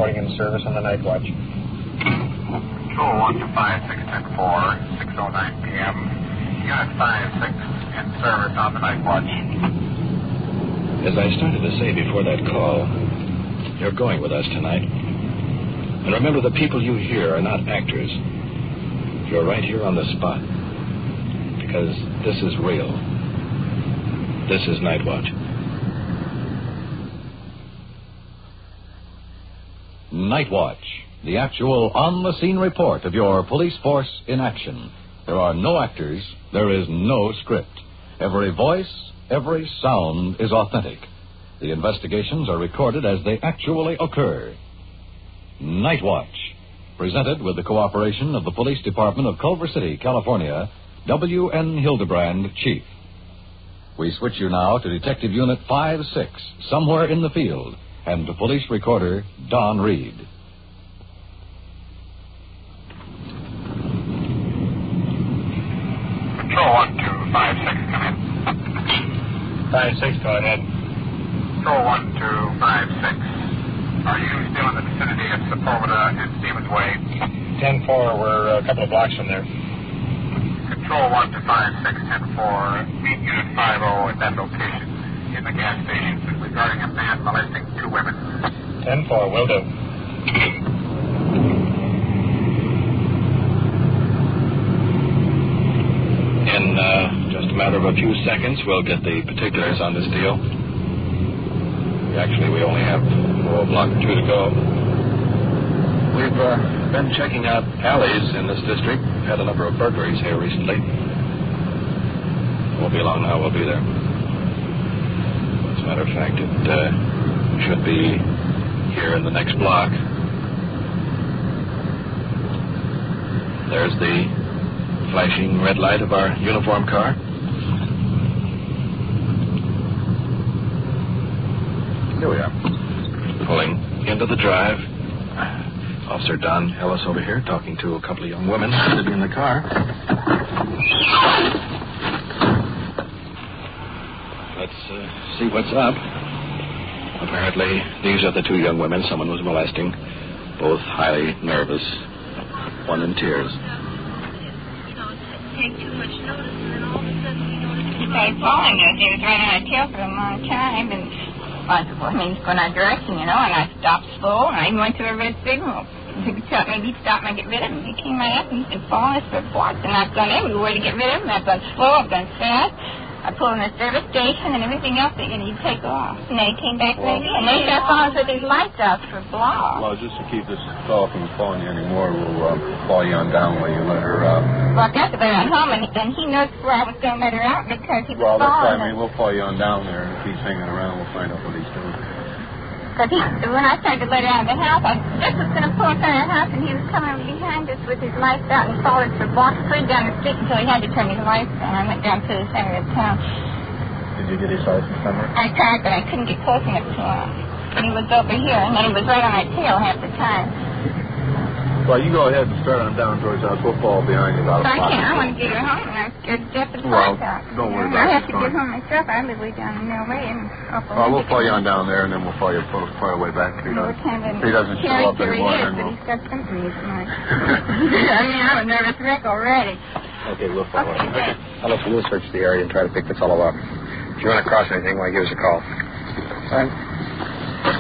reporting in service on the night watch. Control 1 to 5610-4, 6:09 p.m. Unit 56 in service on the night watch. As I started to say before that call, you're going with us tonight. And remember, the people you hear are not actors. You're right here on the spot. Because this is real. This is Night Watch. Night Watch, the actual on-the-scene report of your police force in action. There are no actors. There is no script. Every voice, every sound is authentic. The investigations are recorded as they actually occur. Night Watch, presented with the cooperation of the Police Department of Culver City, California, W.N. Hildebrand, Chief. We switch you now to Detective Unit 5-6, somewhere in the field, and to Police Recorder Don Reed. Control 1 to 56, come in. 5-6, go ahead. Control 1 to 56. Are you still in the vicinity of Sepulveda and Stevens Way? 10-4, we're a couple of blocks from there. Control 1 to 5610-4, meet Unit 50 at that location in the gas station regarding a man molesting 2 women. 10-4, will do. In just a matter of a few seconds, we'll get the particulars on this deal. Actually, we only have a block or 2 to go. We've been checking out alleys in this district. Had a number of burglaries here recently. Won't be long now, we'll be there. As a matter of fact, it should be here in the next block. There's the flashing red light of our uniform car. Here we are. Pulling into the drive. Officer Don Ellis over here talking to a couple of young women sitting in the car. Let's see what's up. Apparently, these are the 2 young women someone was molesting. Both highly nervous. One in tears. Take too much notice, and then all of a sudden we noticed he started following us. He was right on our tail for a long time, and he's going our direction, and I stopped slow, and I even went to a red signal. He thought maybe he'd stop and I get rid of him. He came right up, and he's been following us for blocks, and I've gone everywhere to get rid of him. I've gone slow, I've gone fast. I pulled in the service station and everything else, and he'd take off. And then he came back right in, and they started following us with these lights out for blocks. Well, just to keep this fellow from following you anymore, we'll follow you on down while you let her out. Well, I got to let her home, and then he knows where I was going to let her out because he was Well, that's following why, we'll follow you on down there, and if he's hanging around, we'll find out what he's doing. Because when I tried to let her out of the house, I just was going to pull in front of the house, and he was coming behind us with his lights out and followed us for blocks, straight down the street until he had to turn his lights on. I went down to the center of town. Did you get his license number? I tried, but I couldn't get close enough to him. And he was over here, and then he was right on my tail half the time. Well, you go ahead and start on down towards us. We'll fall behind you about a But I block. can't. I want to get her home, and I'm scared to death of the Well, lights out. don't worry about I it. have to get home myself. I live way down in Mill Way, and We'll follow you on down there, and then we'll follow you our way back. If he doesn't show up anymore, then but we'll... he's got symptoms. I'm a nervous wreck already. Okay, we'll follow you. Okay. We'll search the area and try to pick the fellow up. If you want to cross anything, why, give us a call. All right.